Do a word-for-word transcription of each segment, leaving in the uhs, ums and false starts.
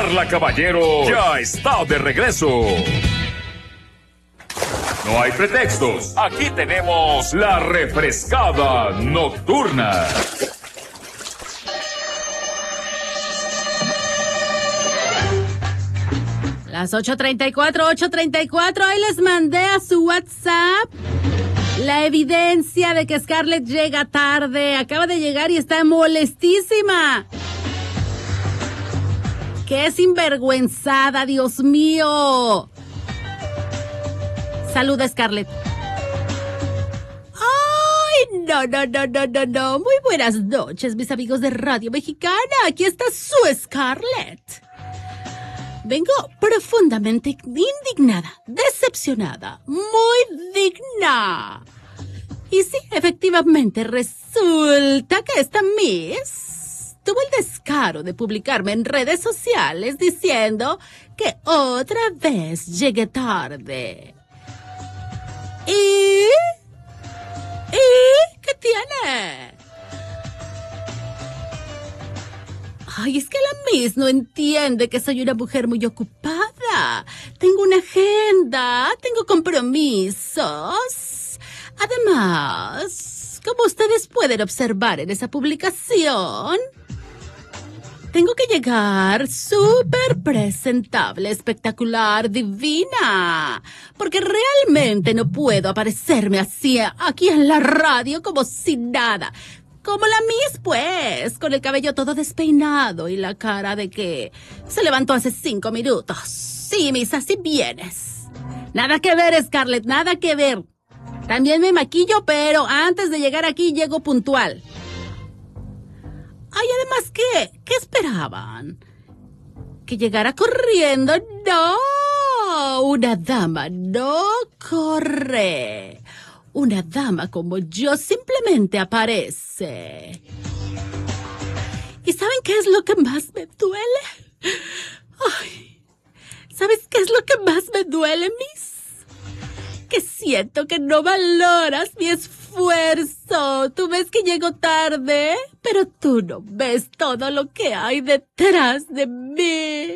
Carla Caballero ya está de regreso. No hay pretextos. Aquí tenemos la refrescada nocturna. Las ocho treinta y cuatro, ocho treinta y cuatro, ahí les mandé a su WhatsApp la evidencia de que Scarlett llega tarde. Acaba de llegar y está molestísima. ¡Qué sinvergüenzada, Dios mío! Saluda, Scarlett. ¡Ay, no, no, no, no, no, no! Muy buenas noches, mis amigos de Radio Mexicana. Aquí está su Scarlett. Vengo profundamente indignada, decepcionada, muy digna. Y sí, efectivamente, resulta que esta Miss tuvo el descaro de publicarme en redes sociales diciendo que otra vez llegué tarde. ¿Y? ¿Y? ¿Qué tiene? Ay, es que la Miss no entiende que soy una mujer muy ocupada. Tengo una agenda, tengo compromisos. Además, como ustedes pueden observar en esa publicación, tengo que llegar súper presentable, espectacular, divina. Porque realmente no puedo aparecerme así aquí en la radio como si nada. Como la Miss, pues, con el cabello todo despeinado y la cara de que se levantó hace cinco minutos. Sí, Miss, así vienes. Nada que ver, Scarlett, nada que ver. También me maquillo, pero antes de llegar aquí llego puntual. Ay, además, ¿qué? ¿Qué esperaban? ¿Que llegara corriendo? No, una dama no corre. Una dama como yo simplemente aparece. ¿Y saben qué es lo que más me duele? Ay, ¿sabes qué es lo que más me duele, Miss? Que siento que no valoras mi esfuerzo. Tú ves que llego tarde, pero tú no ves todo lo que hay detrás de mí.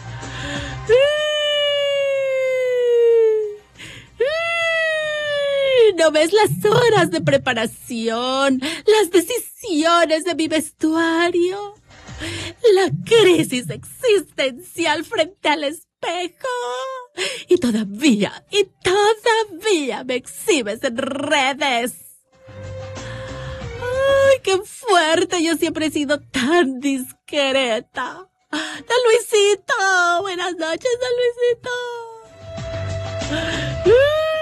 No ves las horas de preparación, las decisiones de mi vestuario, la crisis existencial frente al espejo. Y todavía, y todavía me exhibes en redes. ¡Ay, qué fuerte! Yo siempre he sido tan discreta. ¡Don Luisito! Buenas noches, don Luisito.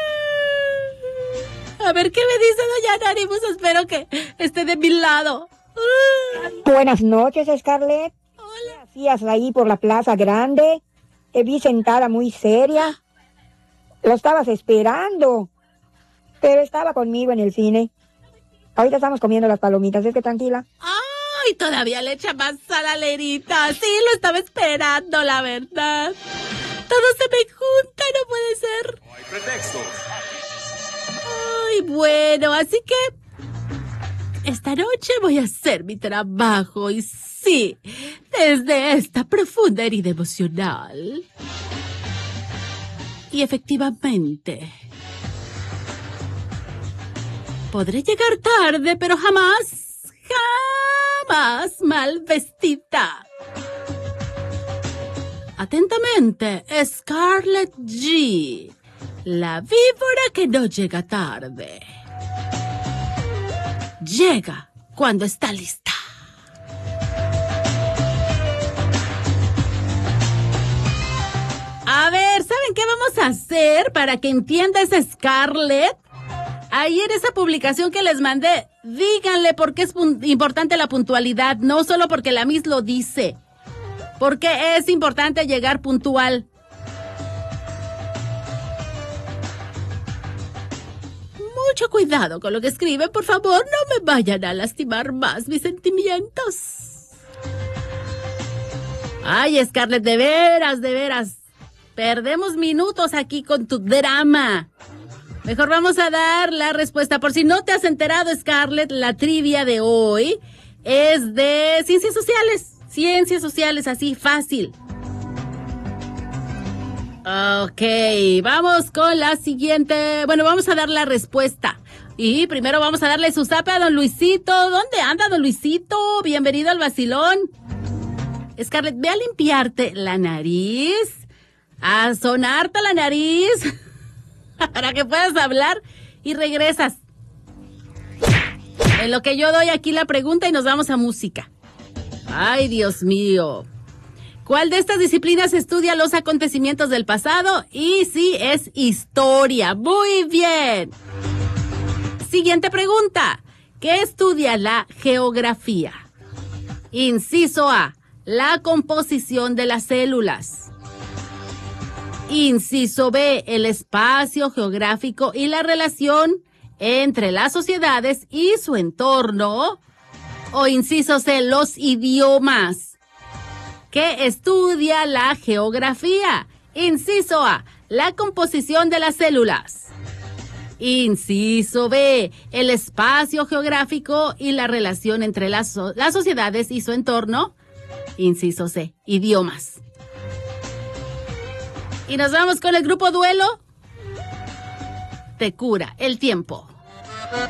A ver qué me dice doña Nani, pues espero que esté de mi lado. Buenas noches, Scarlett. Hola. ¿Qué hacías ahí por la Plaza Grande? Te vi sentada muy seria. Lo estabas esperando. Pero estaba conmigo en el cine. Ahorita estamos comiendo las palomitas, ¿es que tranquila? Ay, todavía le echa más sal a la herida. Sí, lo estaba esperando, la verdad. Todo se me junta, no puede ser. No hay pretextos. Ay, bueno, así que esta noche voy a hacer mi trabajo y sí, desde esta profunda herida emocional. Y efectivamente, podré llegar tarde, pero jamás, jamás mal vestida. Atentamente, Scarlett G., la víbora que no llega tarde. Llega cuando está lista. A ver, ¿saben qué vamos a hacer para que entienda esa Scarlett? Ahí en esa publicación que les mandé, díganle por qué es importante la puntualidad, no solo porque la Miss lo dice. Porque es importante llegar puntual. Mucho cuidado con lo que escriben, por favor, no me vayan a lastimar más mis sentimientos. Ay, Scarlett, de veras, de veras. Perdemos minutos aquí con tu drama. Mejor vamos a dar la respuesta. Por si no te has enterado, Scarlett, la trivia de hoy es de ciencias sociales. Ciencias sociales, así fácil. Ok, vamos con la siguiente. Bueno, vamos a dar la respuesta. Y primero vamos a darle su zape a don Luisito. ¿Dónde anda don Luisito? Bienvenido al vacilón. Scarlett, ve a limpiarte la nariz, a sonarte la nariz, para que puedas hablar y regresas. En lo que yo doy aquí la pregunta y nos vamos a música. Ay, Dios mío. ¿Cuál de estas disciplinas estudia los acontecimientos del pasado? Y sí, es historia. Muy bien. Siguiente pregunta. ¿Qué estudia la geografía? Inciso A, la composición de las células. Inciso B, el espacio geográfico y la relación entre las sociedades y su entorno. O inciso C, los idiomas. ¿Qué estudia la geografía? Inciso A, la composición de las células. Inciso B, el espacio geográfico y la relación entre las, so- las sociedades y su entorno. Inciso C, idiomas. Y nos vamos con el grupo Duelo. Te cura el tiempo.